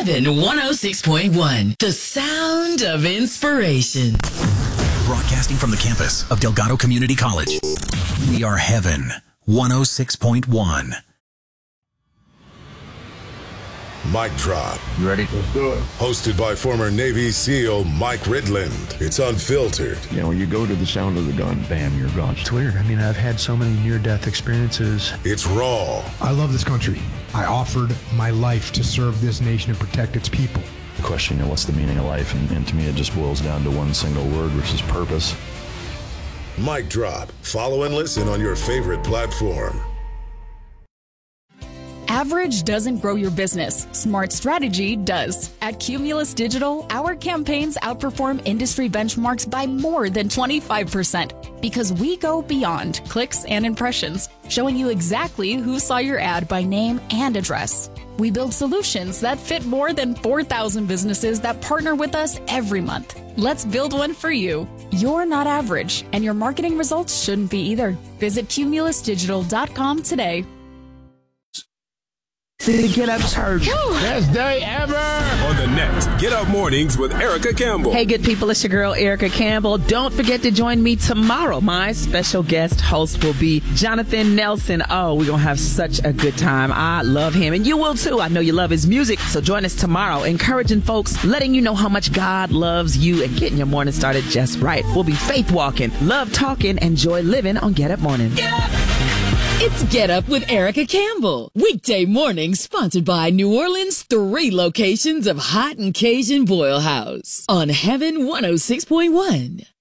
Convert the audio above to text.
Heaven 106.1, the sound of inspiration. Broadcasting from the campus of Delgado Community College, we are Heaven 106.1. Mic Drop. You ready? Let's do it. Hosted by former Navy SEAL Mike Ridland. It's unfiltered. You know, when you go to the sound of the gun, bam, you're gone. It's weird. I mean, I've had so many near-death experiences. It's raw. I love this country. I offered my life to serve this nation and protect its people. The question, what's the meaning of life? And to me, it just boils down to one single word, which is purpose. Mic Drop. Follow and listen on your favorite platform. Average doesn't grow your business. Smart strategy does. At Cumulus Digital, our campaigns outperform industry benchmarks by more than 25% because we go beyond clicks and impressions, showing you exactly who saw your ad by name and address. We build solutions that fit more than 4,000 businesses that partner with us every month. Let's build one for you. You're not average, and your marketing results shouldn't be either. Visit cumulusdigital.com today. The Get Up Church. Best day ever. On the next Get Up Mornings with Erica Campbell. Hey, good people, it's your girl, Erica Campbell. Don't forget to join me tomorrow. My special guest host will be Jonathan Nelson. Oh, we're going to have such a good time. I love him, and you will too. I know you love his music, so join us tomorrow, encouraging folks, letting you know how much God loves you and getting your morning started just right. We'll be faith walking, love talking, and joy living on Get Up Morning. Get up! It's Get Up with Erica Campbell. Weekday mornings sponsored by New Orleans' 3 locations of Hot and Cajun Boil House on Heaven 106.1.